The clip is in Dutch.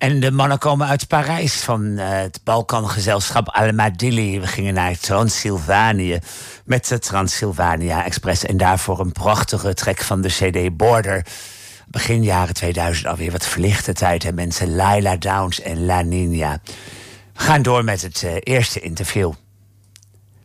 En de mannen komen uit Parijs van het Balkangezelschap Almadili. We gingen naar Transylvanië met de Transylvania Express. En daarvoor een prachtige track van de CD Border. Begin jaren 2000 alweer, wat verlichte tijd, hè mensen. Laila Downs en La Nina. We gaan door met het eerste interview.